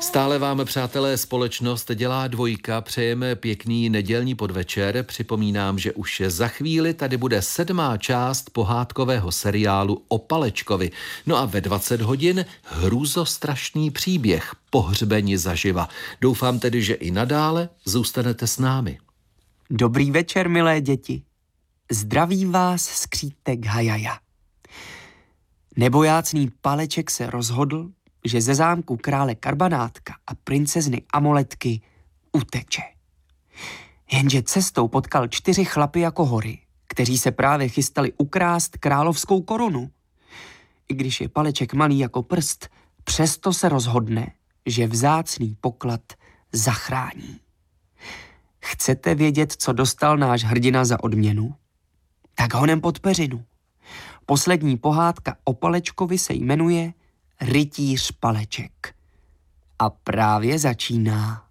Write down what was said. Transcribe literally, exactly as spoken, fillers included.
Stále vám, přátelé, společnost dělá dvojka. Přejeme pěkný nedělní podvečer. Připomínám, že už za chvíli tady bude sedmá část pohádkového seriálu o Palečkovi. No a ve dvacet hodin hrůzostrašný příběh Pohřbeni zaživa. Doufám tedy, že i nadále zůstanete s námi. Dobrý večer, milé děti. Zdraví vás skřítek Hajaja. Nebojácný Paleček se rozhodl, že ze zámku krále Karbanátka a princezny Amoletky uteče. Jenže cestou potkal čtyři chlapy jako hory, kteří se právě chystali ukrást královskou korunu. I když je Paleček malý jako prst, přesto se rozhodne, že vzácný poklad zachrání. Chcete vědět, co dostal náš hrdina za odměnu? Tak honem pod peřinu. Poslední pohádka o Palečkovi se jmenuje Rytíř Paleček. A právě začíná.